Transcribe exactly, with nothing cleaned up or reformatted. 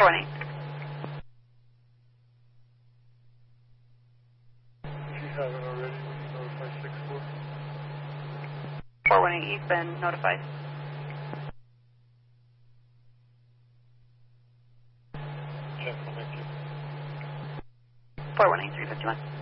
four one eight. If you haven't already, will you notify six four? four one eight, you've been notified. ten, thank you. four one eight, three fifty-one.